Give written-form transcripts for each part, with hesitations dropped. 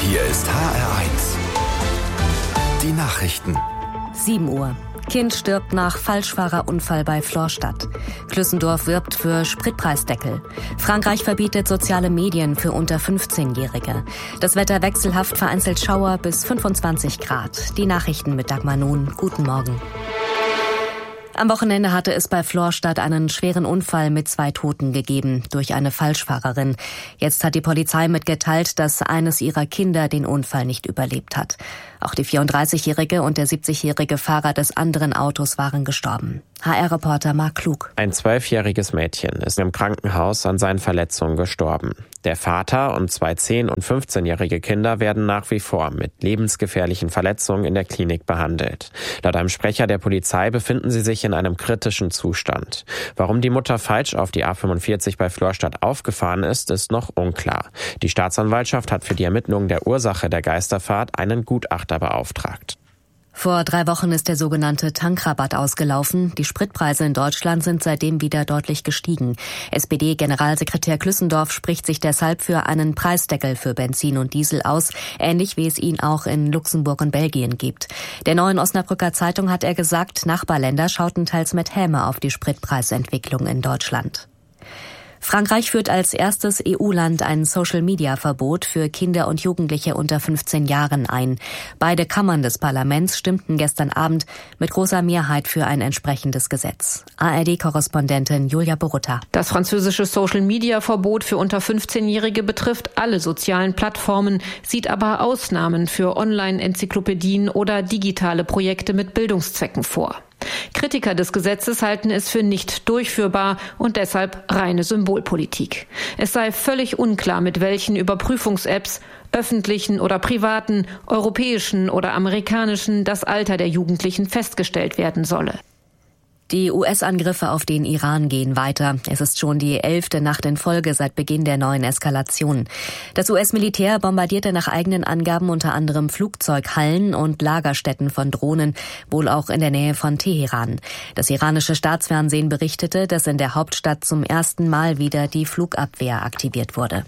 Hier ist HR1. Die Nachrichten. 7 Uhr. Kind stirbt nach Falschfahrerunfall bei Florstadt. Klüssendorf wirbt für Spritpreisdeckel. Frankreich verbietet soziale Medien für unter 15-Jährige. Das Wetter wechselhaft, vereinzelt Schauer bis 25 Grad. Die Nachrichten mit Dagmar Nun. Guten Morgen. Am Wochenende hatte es bei Florstadt einen schweren Unfall mit 2 Toten gegeben durch eine Falschfahrerin. Jetzt hat die Polizei mitgeteilt, dass eines ihrer Kinder den Unfall nicht überlebt hat. Auch die 34-jährige und der 70-jährige Fahrer des anderen Autos waren gestorben. HR-Reporter Marc Klug. Ein 12-jähriges Mädchen ist im Krankenhaus an seinen Verletzungen gestorben. Der Vater und 2 10- und 15-jährige Kinder werden nach wie vor mit lebensgefährlichen Verletzungen in der Klinik behandelt. Laut einem Sprecher der Polizei befinden sie sich in einem kritischen Zustand. Warum die Mutter falsch auf die A45 bei Florstadt aufgefahren ist noch unklar. Die Staatsanwaltschaft hat für die Ermittlung der Ursache der Geisterfahrt einen Gutachter beauftragt. Vor 3 Wochen ist der sogenannte Tankrabatt ausgelaufen. Die Spritpreise in Deutschland sind seitdem wieder deutlich gestiegen. SPD-Generalsekretär Klüssendorf spricht sich deshalb für einen Preisdeckel für Benzin und Diesel aus, ähnlich wie es ihn auch in Luxemburg und Belgien gibt. Der Neuen Osnabrücker Zeitung hat er gesagt, Nachbarländer schauten teils mit Häme auf die Spritpreisentwicklung in Deutschland. Frankreich führt als erstes EU-Land ein Social-Media-Verbot für Kinder und Jugendliche unter 15 Jahren ein. Beide Kammern des Parlaments stimmten gestern Abend mit großer Mehrheit für ein entsprechendes Gesetz. ARD-Korrespondentin Julia Borutta. Das französische Social-Media-Verbot für unter 15-Jährige betrifft alle sozialen Plattformen, sieht aber Ausnahmen für Online-Enzyklopädien oder digitale Projekte mit Bildungszwecken vor. Kritiker des Gesetzes halten es für nicht durchführbar und deshalb reine Symbolpolitik. Es sei völlig unklar, mit welchen Überprüfungs-Apps, öffentlichen oder privaten, europäischen oder amerikanischen, das Alter der Jugendlichen festgestellt werden solle. Die US-Angriffe auf den Iran gehen weiter. Es ist schon die 11. Nacht in Folge seit Beginn der neuen Eskalation. Das US-Militär bombardierte nach eigenen Angaben unter anderem Flugzeughallen und Lagerstätten von Drohnen, wohl auch in der Nähe von Teheran. Das iranische Staatsfernsehen berichtete, dass in der Hauptstadt zum ersten Mal wieder die Flugabwehr aktiviert wurde.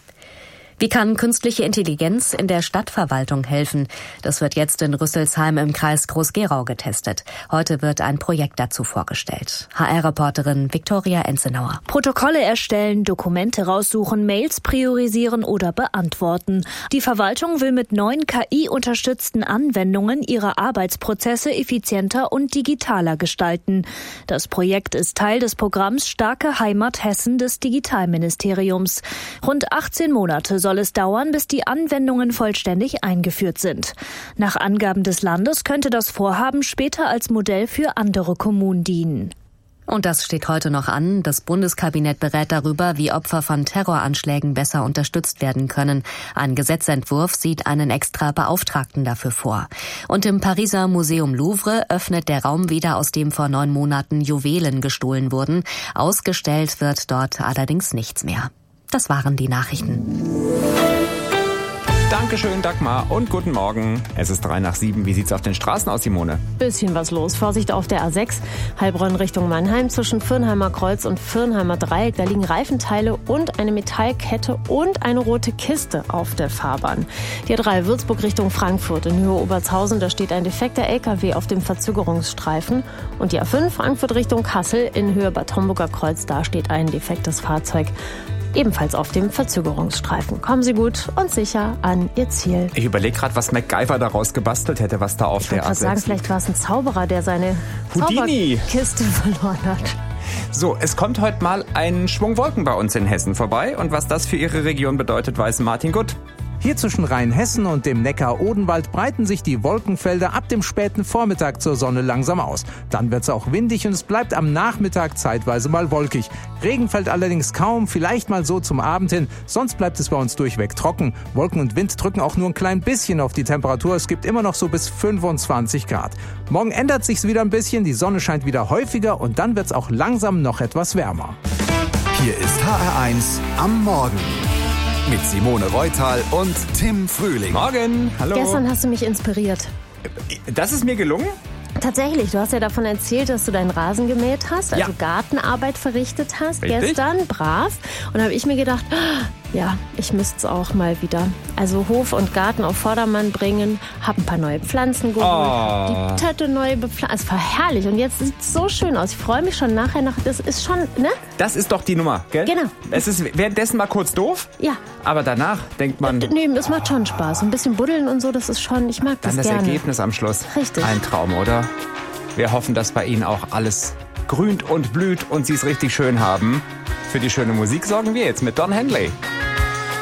Wie kann künstliche Intelligenz in der Stadtverwaltung helfen? Das wird jetzt in Rüsselsheim im Kreis Groß-Gerau getestet. Heute wird ein Projekt dazu vorgestellt. HR-Reporterin Viktoria Enzenauer. Protokolle erstellen, Dokumente raussuchen, Mails priorisieren oder beantworten. Die Verwaltung will mit neuen KI-unterstützten Anwendungen ihre Arbeitsprozesse effizienter und digitaler gestalten. Das Projekt ist Teil des Programms Starke Heimat Hessen des Digitalministeriums. Rund 18 Monate soll es dauern, bis die Anwendungen vollständig eingeführt sind. Nach Angaben des Landes könnte das Vorhaben später als Modell für andere Kommunen dienen. Und das steht heute noch an. Das Bundeskabinett berät darüber, wie Opfer von Terroranschlägen besser unterstützt werden können. Ein Gesetzentwurf sieht einen extra Beauftragten dafür vor. Und im Pariser Museum Louvre öffnet der Raum wieder, aus dem vor 9 Monaten Juwelen gestohlen wurden. Ausgestellt wird dort allerdings nichts mehr. Das waren die Nachrichten. Dankeschön, Dagmar, und guten Morgen. Es ist 6:03. Wie sieht's auf den Straßen aus, Simone? Bisschen was los. Vorsicht auf der A6, Heilbronn Richtung Mannheim, zwischen Fürnheimer Kreuz und Fürnheimer Dreieck. Da liegen Reifenteile und eine Metallkette und eine rote Kiste auf der Fahrbahn. Die A3 Würzburg Richtung Frankfurt in Höhe Obertshausen, da steht ein defekter LKW auf dem Verzögerungsstreifen. Und die A5 Frankfurt Richtung Kassel in Höhe Bad Homburger Kreuz, da steht ein defektes Fahrzeug ebenfalls auf dem Verzögerungsstreifen. Kommen Sie gut und sicher an Ihr Ziel. Ich überlege gerade, was MacGyver daraus gebastelt hätte, was da auf der A6... Ich sagen, vielleicht war es ein Zauberer, der seine Zauberkiste verloren hat. So, es kommt heute mal ein Schwung Wolken bei uns in Hessen vorbei. Und was das für Ihre Region bedeutet, weiß Martin Gutt. Hier zwischen Rheinhessen und dem Neckar-Odenwald breiten sich die Wolkenfelder ab dem späten Vormittag zur Sonne langsam aus. Dann wird's auch windig und es bleibt am Nachmittag zeitweise mal wolkig. Regen fällt allerdings kaum, vielleicht mal so zum Abend hin. Sonst bleibt es bei uns durchweg trocken. Wolken und Wind drücken auch nur ein klein bisschen auf die Temperatur. Es gibt immer noch so bis 25 Grad. Morgen ändert sich's wieder ein bisschen, die Sonne scheint wieder häufiger und dann wird's auch langsam noch etwas wärmer. Hier ist HR1 am Morgen. Mit Simone Reutal und Tim Frühling. Morgen, hallo. Gestern hast du mich inspiriert. Das ist mir gelungen? Tatsächlich, du hast ja davon erzählt, dass du deinen Rasen gemäht hast, also Ja. Gartenarbeit verrichtet hast. Richtig. Gestern, brav. Und da habe ich mir gedacht, Ja, ich müsste es auch mal wieder. Also Hof und Garten auf Vordermann bringen, hab ein paar neue Pflanzen geholt, die Tötte neu bepflanzt. Es war herrlich und jetzt sieht es so schön aus. Ich freue mich schon nachher nach, das ist schon, ne? Das ist doch die Nummer, gell? Genau. Es ist währenddessen mal kurz doof, ja. Aber danach denkt man... Nee, es macht schon Spaß. Ein bisschen buddeln und so, das ist schon, ich mag das gerne. Dann das Ergebnis am Schluss. Richtig. Ein Traum, oder? Wir hoffen, dass bei Ihnen auch alles grünt und blüht und Sie es richtig schön haben. Für die schöne Musik sorgen wir jetzt mit Don Henley.